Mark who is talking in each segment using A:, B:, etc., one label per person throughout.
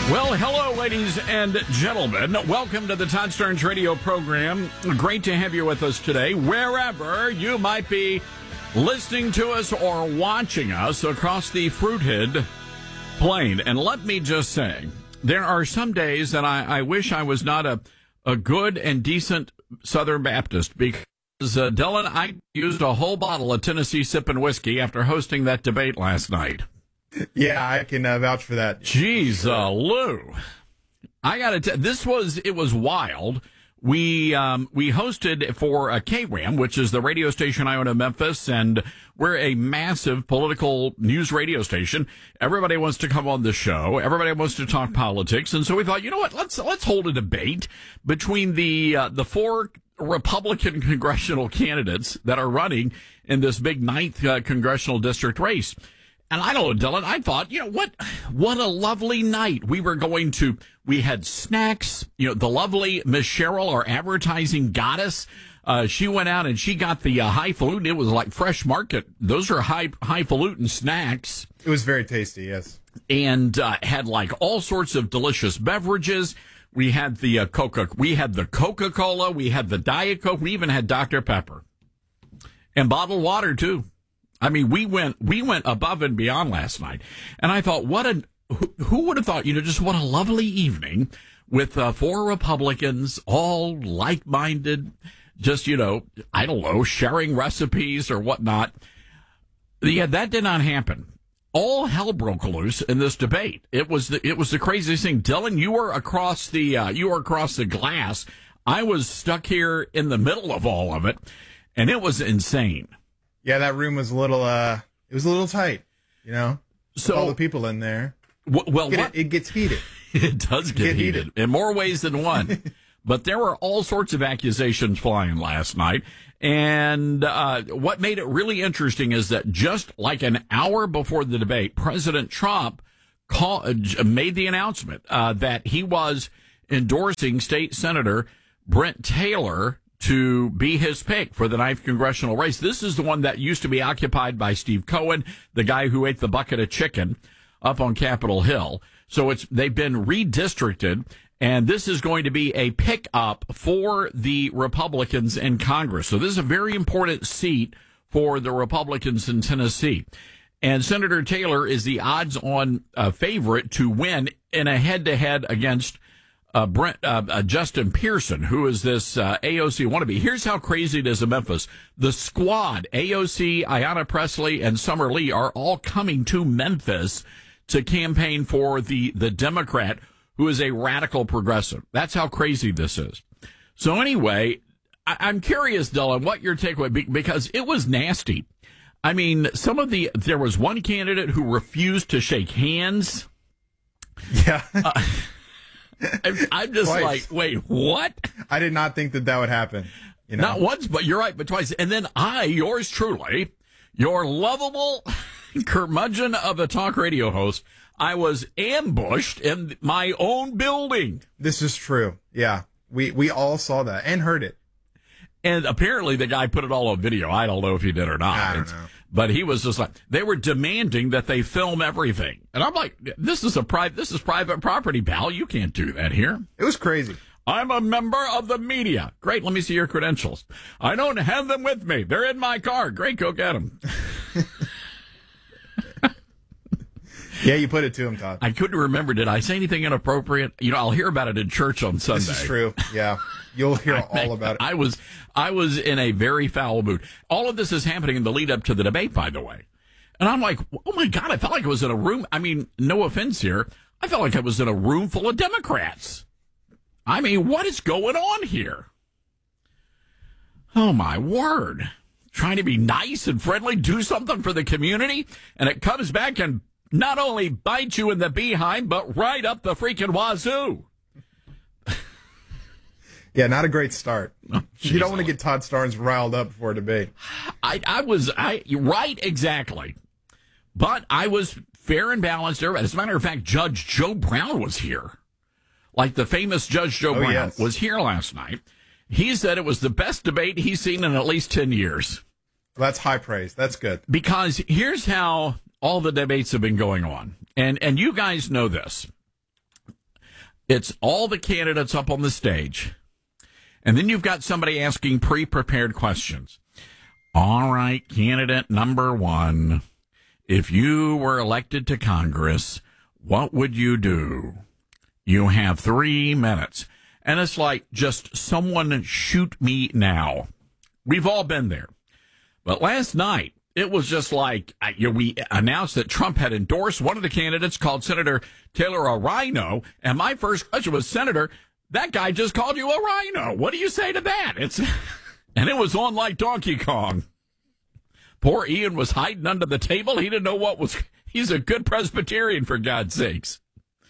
A: Well, hello, ladies and gentlemen. Welcome to the Todd Starnes radio program. Great to have you with us today, wherever you might be listening to us or watching us across the Fruited Plain. And let me just say, there are some days that I wish I was not a good and decent Southern Baptist, because, Dylan, I used a whole bottle of Tennessee Sippin' whiskey after hosting that debate last night.
B: Yeah, I can vouch for that.
A: Jeez, Lou. I got to it was wild. We hosted for KRAM, which is the radio station I own in Memphis, and we're a massive political news radio station. Everybody wants to come on the show. Everybody wants to talk politics. And so we thought, you know what? Let's hold a debate between the four Republican congressional candidates that are running in this big 9th congressional district race. And I don't know, Dylan, I thought, you know, what a lovely night. We had snacks. You know, the lovely Miss Cheryl, our advertising goddess, she went out and she got the highfalutin. It was like Fresh Market. Those are highfalutin snacks.
B: It was very tasty, yes.
A: And had like all sorts of delicious beverages. We had the Coca-Cola, we had the Diet Coke, we even had Dr. Pepper. And bottled water, too. I mean, we went above and beyond last night. And I thought, who would have thought, you know, just what a lovely evening with four Republicans, all like-minded, just, you know, I don't know, sharing recipes or whatnot. Yeah, that did not happen. All hell broke loose in this debate. It was the craziest thing. Dylan, you were across the glass. I was stuck here in the middle of all of it, and it was insane.
B: Yeah, that room was a little tight, you know. So all the people in there. It gets heated.
A: It does get heated in more ways than one. But there were all sorts of accusations flying last night. And what made it really interesting is that just like an hour before the debate, President Trump made the announcement that he was endorsing State Senator Brent Taylor to be his pick for the 9th congressional race. This is the one that used to be occupied by Steve Cohen, the guy who ate the bucket of chicken up on Capitol Hill. So they've been redistricted, and this is going to be a pickup for the Republicans in Congress. So this is a very important seat for the Republicans in Tennessee. And Senator Taylor is the odds-on favorite to win in a head-to-head against Justin Pearson, who is this AOC wannabe. Here's how crazy it is in Memphis. The squad, AOC, Ayanna Pressley, and Summer Lee, are all coming to Memphis to campaign for the Democrat, who is a radical progressive. That's how crazy this is. So anyway, I'm curious, Dylan, what your takeaway, because it was nasty. I mean, there was one candidate who refused to shake hands.
B: Yeah.
A: I'm just
B: Twice.
A: like, wait, what?
B: I did not think that would happen. You know?
A: Not once, but you're right, but twice. And then yours truly, your lovable curmudgeon of a talk radio host, I was ambushed in my own building.
B: This is true. Yeah. We all saw that and heard it.
A: And apparently the guy put it all on video. I don't know if he did or not.
B: I don't know.
A: But he was just like, they were demanding that they film everything. And I'm like, this is private property, pal. You can't do that here.
B: It was crazy.
A: I'm a member of the media. Great. Let me see your credentials. I don't have them with me. They're in my car. Great. Go get them.
B: Yeah, you put it to him, Todd.
A: I couldn't remember. Did I say anything inappropriate? You know, I'll hear about it in church on Sunday.
B: This is true. Yeah. You'll hear all about it.
A: I was in a very foul mood. All of this is happening in the lead up to the debate, by the way. And I'm like, oh my God, I felt like I was in a room. I mean, no offense here. I felt like I was in a room full of Democrats. I mean, what is going on here? Oh my word. Trying to be nice and friendly, do something for the community, and it comes back and not only bite you in the behind, but right up the freaking wazoo.
B: Yeah, not a great start. Oh, you don't want to get Todd Starnes riled up before a debate.
A: Right, exactly. But I was fair and balanced. As a matter of fact, Judge Joe Brown was here. Like the famous Judge Joe Brown was here last night. He said it was the best debate he's seen in at least 10 years.
B: Well, that's high praise. That's good.
A: Because here's how all the debates have been going on. And you guys know this. It's all the candidates up on the stage. And then you've got somebody asking pre-prepared questions. All right, candidate number one, if you were elected to Congress, what would you do? You have 3 minutes. And it's like, just someone shoot me now. We've all been there. But last night, it was just like, we announced that Trump had endorsed one of the candidates called Senator Taylor a rhino. And my first question was, Senator, that guy just called you a rhino. What do you say to that? And it was on like Donkey Kong. Poor Ian was hiding under the table. He didn't know he's a good Presbyterian, for God's sakes.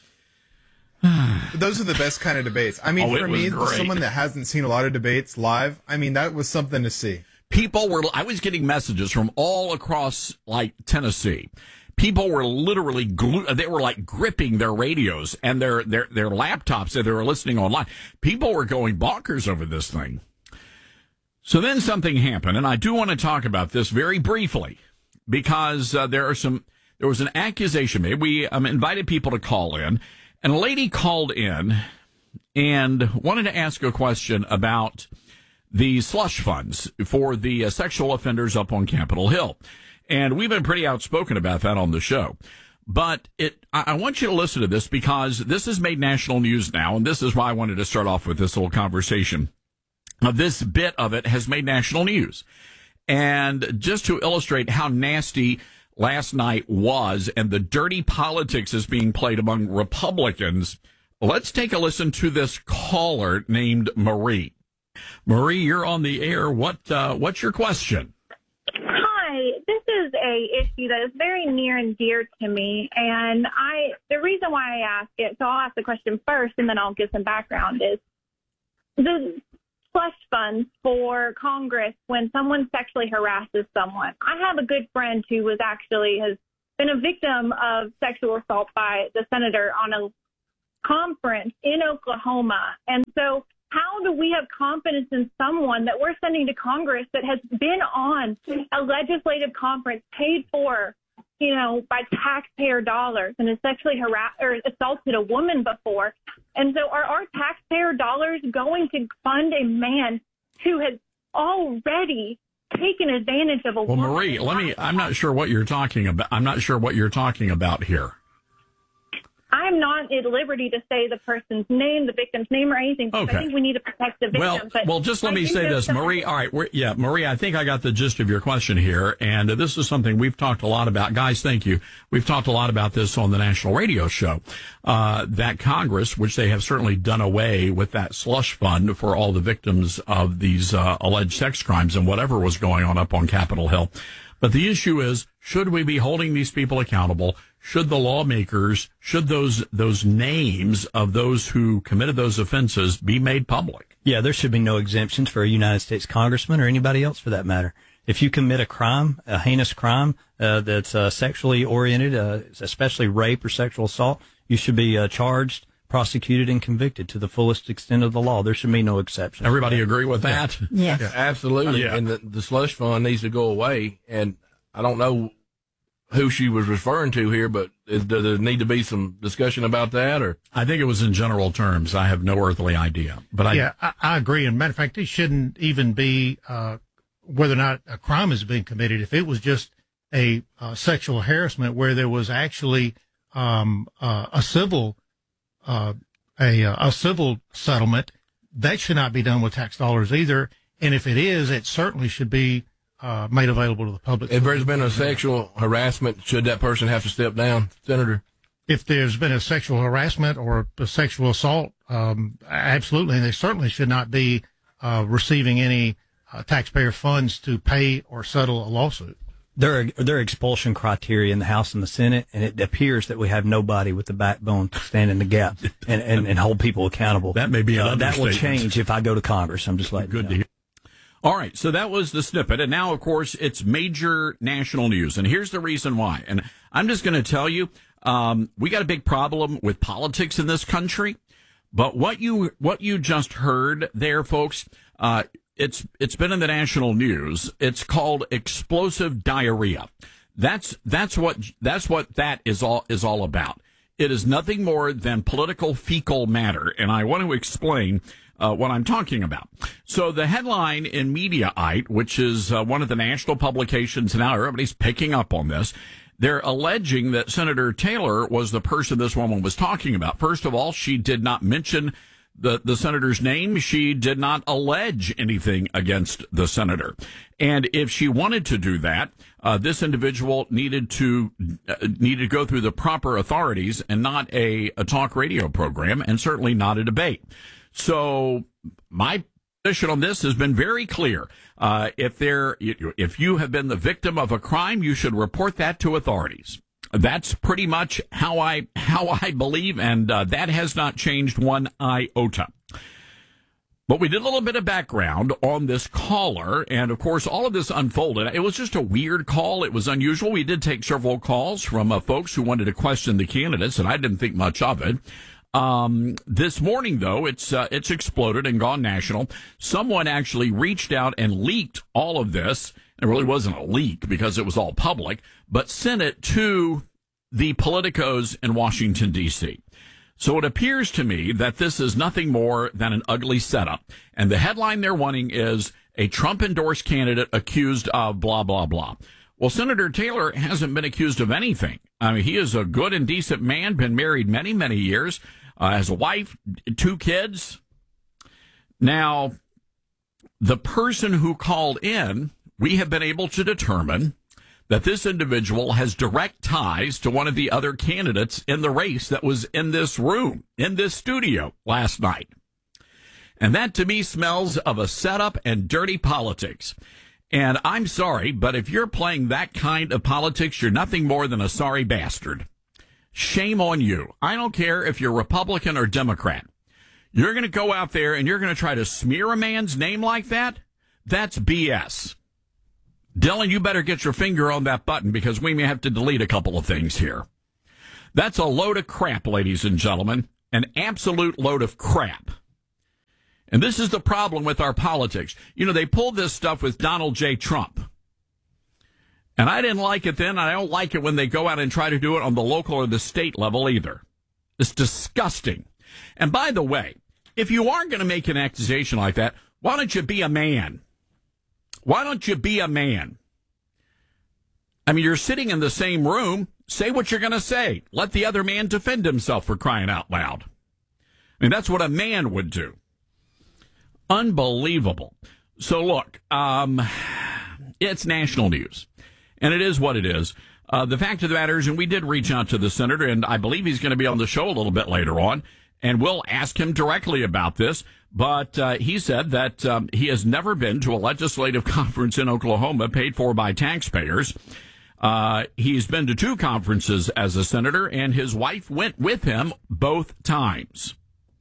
B: Those are the best kind of debates. I mean, for me, someone that hasn't seen a lot of debates live, I mean, that was something to see.
A: I was getting messages from all across, like, Tennessee. People were literally they were like gripping their radios and their laptops that they were listening online. People were going bonkers over this thing. So then something happened, and I do want to talk about this very briefly because there was an accusation made. We invited people to call in, and a lady called in and wanted to ask a question about the slush funds for the sexual offenders up on Capitol Hill. And we've been pretty outspoken about that on the show. But I want you to listen to this because this has made national news now, and this is why I wanted to start off with this little conversation. This bit of it has made national news. And just to illustrate how nasty last night was and the dirty politics is being played among Republicans, let's take a listen to this caller named Marie. Marie, you're on the air. What's your question?
C: Hi, this is a issue that is very near and dear to me. And the reason why I ask it, so I'll ask the question first and then I'll give some background, is the slush funds for Congress when someone sexually harasses someone. I have a good friend who has been a victim of sexual assault by the senator on a conference in Oklahoma. And so how do we have confidence in someone that we're sending to Congress that has been on a legislative conference paid for, by taxpayer dollars and has sexually harassed or assaulted a woman before? And so are our taxpayer dollars going to fund a man who has already taken advantage of a woman?
A: Well, Marie, I'm not sure what you're talking about. I'm not sure what you're talking about here.
C: I'm not at liberty to say the person's name, the victim's name, or anything.
A: Okay.
C: I think we need to protect the victim.
A: Well, just let me say this, Marie. All right. Marie, I think I got the gist of your question here. And this is something we've talked a lot about. Guys, thank you. We've talked a lot about this on the national radio show. That Congress, which they have certainly done away with that slush fund for all the victims of these alleged sex crimes and whatever was going on up on Capitol Hill. But the issue is, should we be holding these people accountable? Should the lawmakers, should those names of those who committed those offenses be made public?
D: Yeah, there should be no exemptions for a United States congressman or anybody else for that matter. If you commit a crime, a heinous crime that's sexually oriented, especially rape or sexual assault, you should be charged, prosecuted, and convicted to the fullest extent of the law. There should be no exception.
A: Everybody agree with that?
E: Yeah. Absolutely. Yeah. And the slush fund needs to go away. And I don't know who she was referring to here, but does there need to be some discussion about that? Or
A: I think it was in general terms. I have no earthly idea. But
F: I agree. And matter of fact, it shouldn't even be whether or not a crime is being committed. If it was just a sexual harassment where there was actually a civil settlement, that should not be done with tax dollars either. And if it is, it certainly should be made available to the public.
E: If there's been a sexual harassment, should that person have to step down, Senator?
F: If there's been a sexual harassment or a sexual assault, absolutely. And they certainly should not be receiving any taxpayer funds to pay or settle a lawsuit.
D: There are expulsion criteria in the House and the Senate, and it appears that we have nobody with the backbone to stand in the gap and hold people accountable.
A: That may be an
D: that will change if I go to Congress. I'm just letting you know.
A: To hear. All right, so that was the snippet, and now, of course, it's major national news, and here's the reason why. And I'm just going to tell you, we got a big problem with politics in this country, but what you just heard there, folks, it's been in the national news. It's called explosive diarrhea. That's what that is all about. It is nothing more than political fecal matter, and I want to explain what I'm talking about. So the headline in Mediaite, which is one of the national publications now, everybody's picking up on this. They're alleging that Senator Taylor was the person this woman was talking about. First of all, she did not mention the senator's name. She did not allege anything against the senator. And if she wanted to do that, this individual needed to go through the proper authorities and not a talk radio program, and certainly not a debate. So my position on this has been very clear. If you have been the victim of a crime, you should report that to authorities. That's pretty much how I believe, and that has not changed one iota. But we did a little bit of background on this caller, and of course, all of this unfolded. It was just a weird call. It was unusual. We did take several calls from folks who wanted to question the candidates, and I didn't think much of it. This morning, though, it's exploded and gone national. Someone actually reached out and leaked all of this. It really wasn't a leak because it was all public, but sent it to the politicos in Washington, D.C. So it appears to me that this is nothing more than an ugly setup. And the headline they're wanting is a Trump-endorsed candidate accused of blah, blah, blah. Well, Senator Taylor hasn't been accused of anything. I mean, he is a good and decent man, been married many, many years, has a wife, 2 kids. Now, the person who called in, we have been able to determine that this individual has direct ties to one of the other candidates in the race that was in this room, in this studio last night. And that, to me, smells of a setup and dirty politics. And I'm sorry, but if you're playing that kind of politics, you're nothing more than a sorry bastard. Shame on you. I don't care if you're Republican or Democrat. You're going to go out there and you're going to try to smear a man's name like that? That's BS. Dylan, you better get your finger on that button because we may have to delete a couple of things here. That's a load of crap, ladies and gentlemen. An absolute load of crap. And this is the problem with our politics. You know, they pulled this stuff with Donald J. Trump. And I didn't like it then. I don't like it when they go out and try to do it on the local or the state level either. It's disgusting. And by the way, if you are going to make an accusation like that, why don't you be a man? Why don't you be a man? I mean, you're sitting in the same room. Say what you're going to say. Let the other man defend himself, for crying out loud. I mean, that's what a man would do. Unbelievable. So look, it's national news, and it is what it is. The fact of the matter is, and we did reach out to the senator, and I believe he's going to be on the show a little bit later on, and we'll ask him directly about this. But he said that he has never been to a legislative conference in Oklahoma paid for by taxpayers. He's been to 2 conferences as a senator, and his wife went with him both times.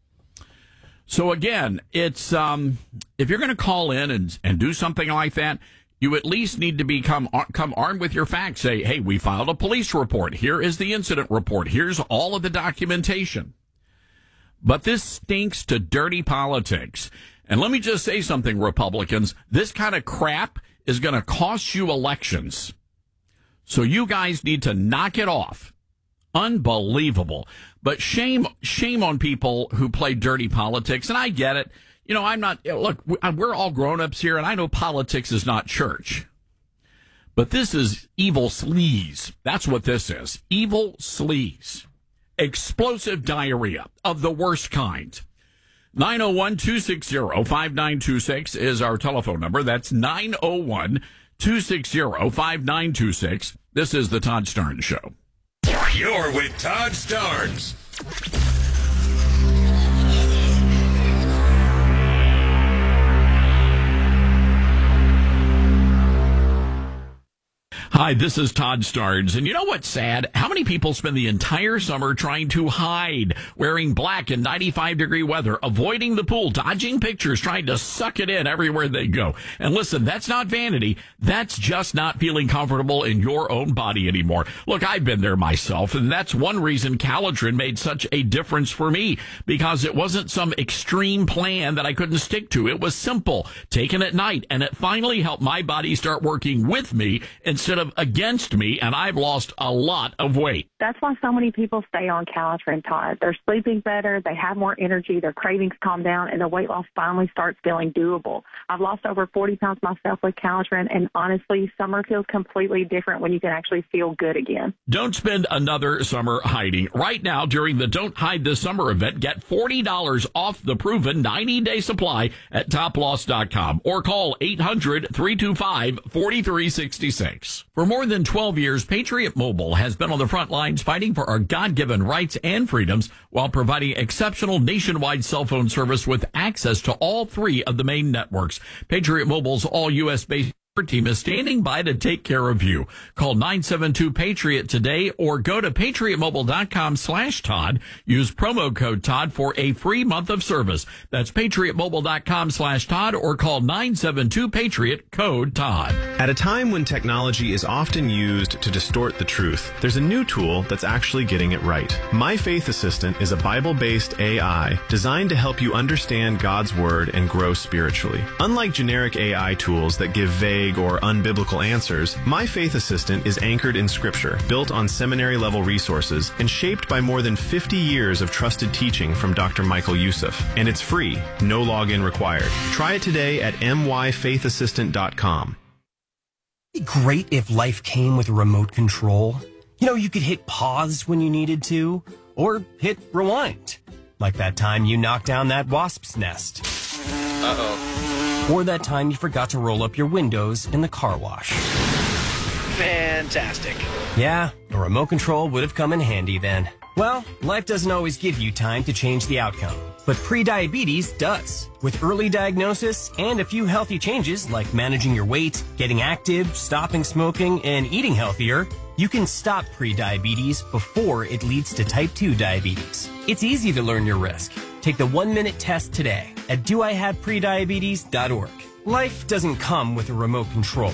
A: So again, it's if you're going to call in and do something like that, you at least need to come armed with your facts. Say, hey, we filed a police report. Here is the incident report. Here's all of the documentation. But this stinks to dirty politics. And let me just say something, Republicans. This kind of crap is going to cost you elections. So you guys need to knock it off. Unbelievable. But shame on people who play dirty politics. And I get it. You know, we're all grown-ups here, and I know politics is not church. But this is evil sleaze. That's what this is. Evil sleaze. Explosive diarrhea of the worst kind. 901-260-5926 is our telephone number. That's 901-260-5926. This is the Todd Starnes Show.
G: You're with Todd Starnes.
A: Hi, this is Todd Starnes. And you know what's sad? How many people spend the entire summer trying to hide, wearing black in 95-degree weather, avoiding the pool, dodging pictures, trying to suck it in everywhere they go? And listen, that's not vanity. That's just not feeling comfortable in your own body anymore. Look, I've been there myself, and that's one reason Calitrin made such a difference for me, because it wasn't some extreme plan that I couldn't stick to. It was simple, taken at night, and it finally helped my body start working with me instead of effective against me, and I've lost a lot of weight.
H: That's why so many people stay on Calitrin, Todd. They're sleeping better, they have more energy, their cravings calm down, and the weight loss finally starts feeling doable. I've lost over 40 pounds myself with Calitrin, and honestly, summer feels completely different when you can actually feel good again.
A: Don't spend another summer hiding. Right now, during the Don't Hide This Summer event, get $40 off the proven 90-day supply at toploss.com or call 800-325-4366. For more than 12 years, Patriot Mobile has been on the front lines fighting for our God-given rights and freedoms while providing exceptional nationwide cell phone service with access to all 3 of the main networks. Patriot Mobile's all U.S.-based team is standing by to take care of you. Call 972-PATRIOT today or go to patriotmobile.com/Todd. Use promo code Todd for a free month of service. That's patriotmobile.com/Todd or call 972-PATRIOT code Todd.
I: At a time when technology is often used to distort the truth, there's a new tool that's actually getting it right. My Faith Assistant is a Bible-based AI designed to help you understand God's Word and grow spiritually. Unlike generic AI tools that give vague or unbiblical answers, My Faith Assistant is anchored in Scripture, built on seminary-level resources, and shaped by more than 50 years of trusted teaching from Dr. Michael Youssef. And it's free, no login required. Try it today at myfaithassistant.com.
J: It'd be great if life came with a remote control. You know, you could hit pause when you needed to, or hit rewind. Like that time you knocked down that wasp's nest. Uh-oh. Or that time you forgot to roll up your windows in the car wash.
K: Fantastic.
J: Yeah, a remote control would have come in handy then. Well, life doesn't always give you time to change the outcome, but prediabetes does. With early diagnosis and a few healthy changes like managing your weight, getting active, stopping smoking, and eating healthier, you can stop prediabetes before it leads to type 2 diabetes. It's easy to learn your risk. Take the 1-minute test today at doihaveprediabetes.org. Life doesn't come with a remote control.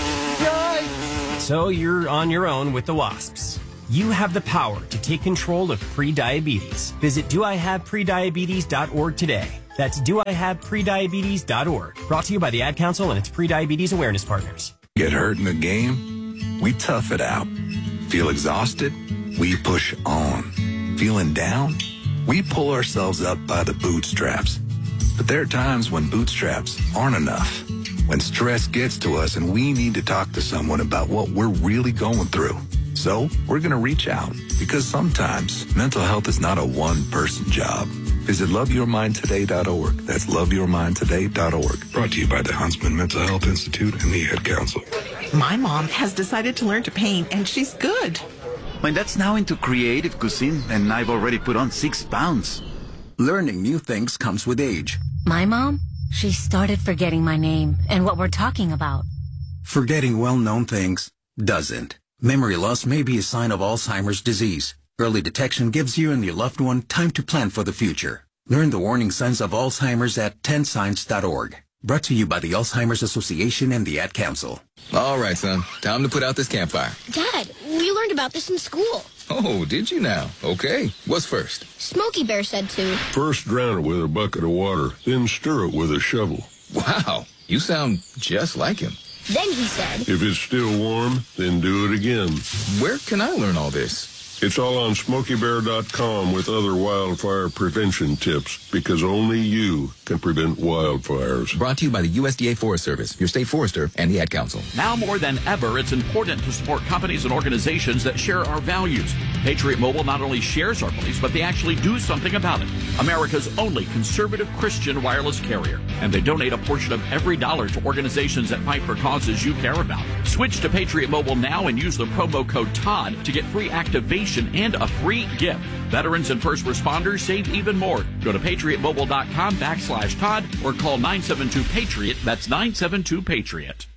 J: So you're on your own with the wasps. You have the power to take control of prediabetes. Visit doihaveprediabetes.org today. That's doihaveprediabetes.org. Brought to you by the Ad Council and its prediabetes awareness partners.
L: Get hurt in the game? We tough it out. Feel exhausted? We push on. Feeling down? We pull ourselves up by the bootstraps. But there are times when bootstraps aren't enough. When stress gets to us and we need to talk to someone about what we're really going through. So we're going to reach out because sometimes mental health is not a one-person job. Visit loveyourmindtoday.org. That's loveyourmindtoday.org. Brought to you by the Huntsman Mental Health Institute and the Ad Council.
M: My mom has decided to learn to paint, and she's good.
N: My dad's now into creative cuisine, and I've already put on 6 pounds. Learning new things comes with age.
O: My mom? She started forgetting my name and what we're talking about.
N: Forgetting well-known things doesn't. Memory loss may be a sign of Alzheimer's disease. Early detection gives you and your loved one time to plan for the future. Learn the warning signs of Alzheimer's at 10signs.org. Brought to you by the Alzheimer's Association and the Ad Council.
P: All right, son. Time to put out this campfire.
Q: Dad, we learned about this in school.
P: Oh, did you now? Okay. What's first?
Q: Smokey Bear said to.
R: First drown it with a bucket of water, then stir it with a shovel.
P: Wow. You sound just like him.
Q: Then he said.
R: If it's still warm, then do it again.
P: Where can I learn all this?
R: It's all on SmokeyBear.com with other wildfire prevention tips, because only you can prevent wildfires.
P: Brought to you by the USDA Forest Service, your state forester, and the Ad Council.
A: Now more than ever, it's important to support companies and organizations that share our values. Patriot Mobile not only shares our beliefs, but they actually do something about it. America's only conservative Christian wireless carrier. And they donate a portion of every dollar to organizations that fight for causes you care about. Switch to Patriot Mobile now and use the promo code TODD to get free activation and a free gift. Veterans and first responders save even more. Go to patriotmobile.com/Todd or call 972-PATRIOT. That's 972-PATRIOT.